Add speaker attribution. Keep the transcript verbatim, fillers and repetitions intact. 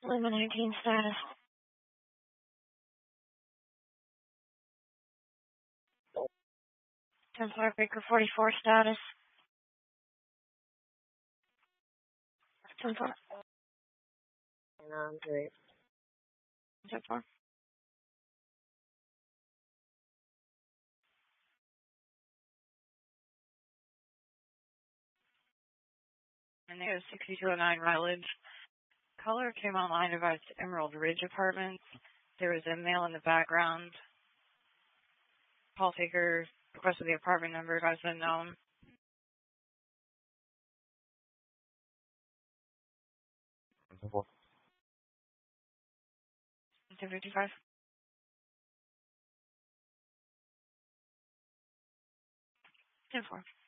Speaker 1: Lima nineteen status. ten four Baker forty-four status. ten four.
Speaker 2: Um, great.
Speaker 1: ten four. And there's sixty-two oh nine mileage. Caller came online about Emerald Ridge Apartments. There was a male in the background. Call taker requested the apartment number has been known.
Speaker 3: ten four.
Speaker 1: ten fifty-five. ten four.